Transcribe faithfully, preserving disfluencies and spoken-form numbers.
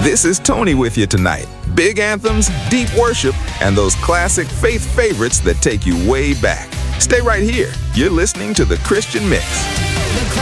This is Tony with you tonight. Big anthems, deep worship, and those classic faith favorites that take you way back. Stay right here. You're listening to The Christian Mix.